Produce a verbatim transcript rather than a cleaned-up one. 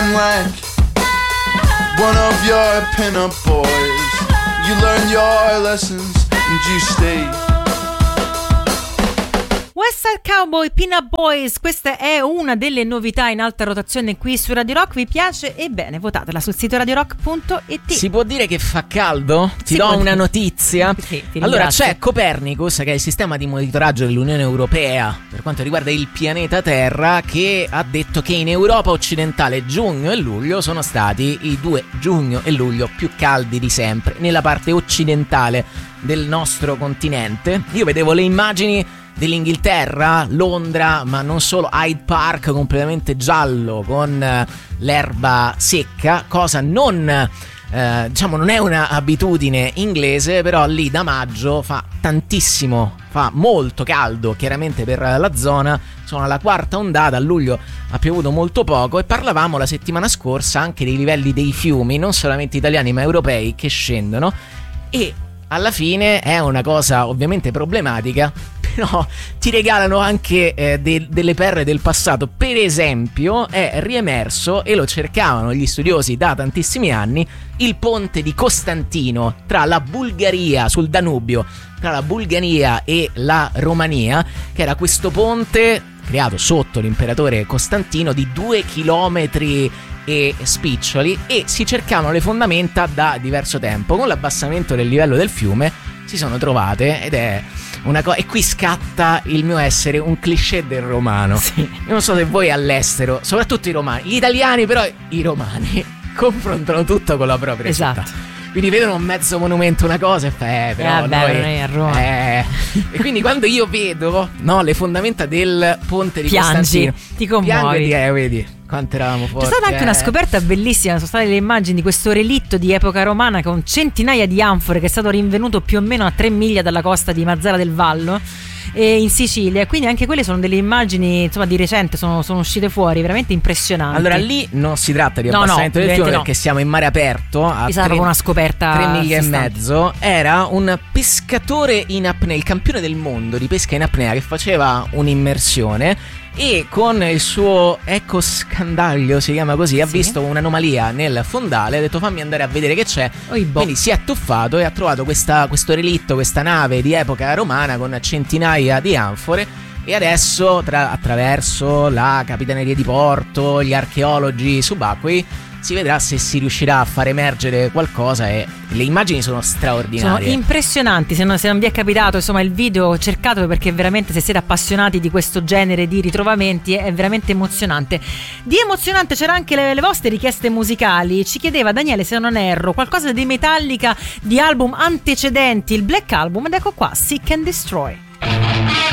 I'm like one of your pin-up boys. You learn your lessons and you stay. West Side Cowboy, Peanut Boys, questa è una delle novità in alta rotazione qui su Radio Rock. Vi piace? Ebbene, votatela sul sito radio rock punto it. Si può dire che fa caldo? Ti si do una dire. notizia. Sì, allora c'è Copernicus, che è il sistema di monitoraggio dell'Unione Europea per quanto riguarda il pianeta Terra, che ha detto che in Europa occidentale giugno e luglio sono stati i due giugno e luglio più caldi di sempre nella parte occidentale del nostro continente. Io vedevo le immagini dell'Inghilterra, Londra, ma non solo, Hyde Park completamente giallo con eh, l'erba secca, cosa non eh, diciamo non è una abitudine inglese, però lì da maggio fa tantissimo, fa molto caldo chiaramente per la zona. Sono alla quarta ondata, a luglio ha piovuto molto poco e parlavamo la settimana scorsa anche dei livelli dei fiumi, non solamente italiani ma europei, che scendono, e alla fine è una cosa ovviamente problematica, però ti regalano anche eh, de- delle perle del passato. Per esempio è riemerso, e lo cercavano gli studiosi da tantissimi anni, il ponte di Costantino tra la Bulgaria, sul Danubio, tra la Bulgaria e la Romania, che era questo ponte creato sotto l'imperatore Costantino di due chilometri e spiccioli, e si cercavano le fondamenta da diverso tempo. Con l'abbassamento del livello del fiume si sono trovate, ed è una cosa, e qui scatta il mio essere un cliché del romano. Sì. Io non so se voi all'estero, soprattutto i romani, gli italiani, però i romani confrontano tutto con la propria esatto. città. Quindi vedono un mezzo monumento, una cosa, e fa, eh, però eh, beh, noi, non è a Roma. Eh. E quindi quando io vedo, no, le fondamenta del ponte di Piangi, Costantino, ti commuovi. piango e eh, vedi quanto eravamo forti. C'è stata anche eh. una scoperta bellissima, sono state le immagini di questo relitto di epoca romana con centinaia di anfore, che è stato rinvenuto più o meno a tre miglia dalla costa di Mazzara del Vallo, e in Sicilia. Quindi anche quelle sono delle immagini, insomma, di recente, sono, sono uscite fuori, veramente impressionanti. Allora lì non si tratta di No, abbassamento no, del fiume, no. perché siamo in mare aperto a È stata proprio una scoperta tre miglia e assistante. mezzo. Era un pescatore in apnea, il campione del mondo di pesca in apnea, che faceva un'immersione e con il suo ecoscandaglio, si chiama così, ha Sì. visto un'anomalia nel fondale, ha detto fammi andare a vedere che c'è. Oibo. Quindi si è tuffato e ha trovato questa, questo relitto, questa nave di epoca romana con centinaia di anfore. E adesso tra, attraverso la capitaneria di porto, gli archeologi subacquei, si vedrà se si riuscirà a far emergere qualcosa, e le immagini sono straordinarie. Sono impressionanti. Se non, se non vi è capitato, insomma, il video cercatelo, perché veramente, se siete appassionati di questo genere di ritrovamenti, è veramente emozionante. Di emozionante c'era anche le, le vostre richieste musicali. Ci chiedeva Daniele, se non erro, qualcosa di Metallica, di album antecedenti, il Black Album, ed ecco qua, Seek and Destroy.